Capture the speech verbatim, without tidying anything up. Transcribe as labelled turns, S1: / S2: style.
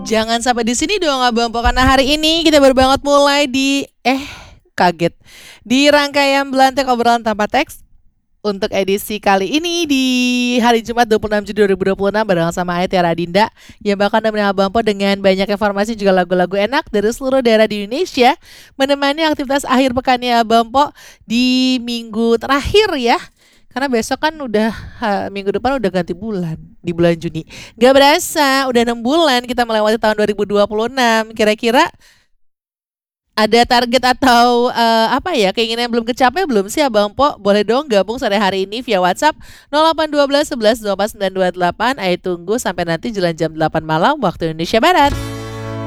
S1: Jangan sampai di sini dong Abang Po, karena hari ini kita baru banget mulai di eh kaget di rangkaian Belantek Obrolan Tanpa Teks untuk edisi kali ini di hari Jumat dua puluh enam Juli dua ribu dua puluh enam bareng sama Aya Tiara Dinda yang bakal nemenin Abang Po dengan banyak informasi juga lagu-lagu enak dari seluruh daerah di Indonesia, menemani aktivitas akhir pekannya Abang Po di minggu terakhir ya. Karena besok kan udah ha, minggu depan udah ganti bulan di bulan Juni. Gak berasa udah enam bulan kita melewati tahun dua ribu dua puluh enam. Kira-kira ada target atau uh, apa ya, keinginan yang belum kecapai belum sih Abang Po? Boleh dong gabung sore hari ini via WhatsApp nol delapan satu dua satu satu dua empat sembilan dua delapan. Ayo tunggu sampai nanti jelang jam delapan malam waktu Indonesia Barat.